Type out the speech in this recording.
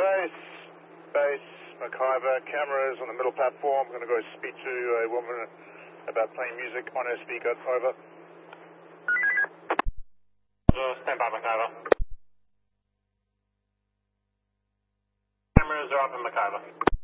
Base, McIver, cameras on the middle platform. I'm going to go speak to a woman about playing music on her speaker. Over. Stand by, McIver. Cameras are up in McIver.